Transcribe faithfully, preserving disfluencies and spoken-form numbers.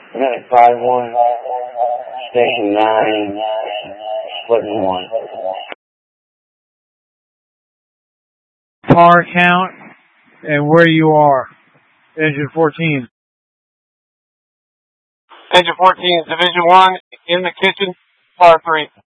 Medic five one, Station nine, Splitting one. Car count and where you are. Engine fourteen. Engine fourteen, Division one, in the kitchen, car three.